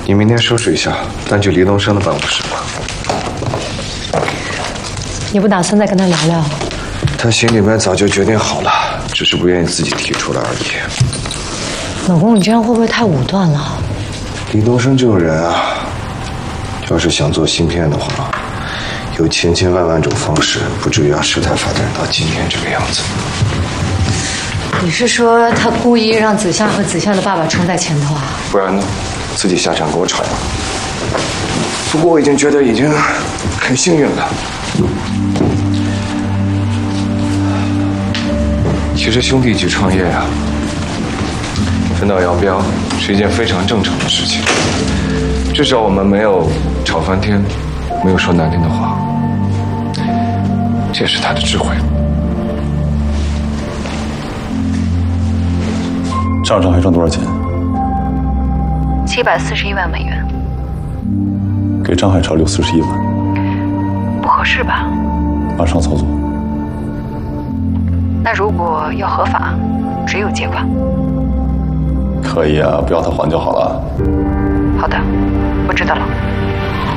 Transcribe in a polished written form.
你明天收拾一下，搬去黎东升的办公室吧。 你不打算再跟他聊聊？ 他心里面早就决定好了，只是不愿意自己提出来而已。 老公，你这样会不会太武断了？ 黎东升这种人啊，要是想做芯片的话，有千千万万种方式，不至于让事态发展到今天这个样子。 你是说他故意让子夏和子夏的爸爸冲在前头啊？ 不然呢？自己下场跟我吵。不过我已经觉得已经很幸运了。其实兄弟一起创业啊，分道扬镳是一件非常正常的事情。至少我们没有吵翻天，没有说难听的话，这也是他的智慧。 账上还剩多少钱 ？741万美元。 给张海潮留41万， 不合适吧？ 马上操作。 那如果要合法，只有结款。 可以啊，不要他还就好了。 好的，我知道了。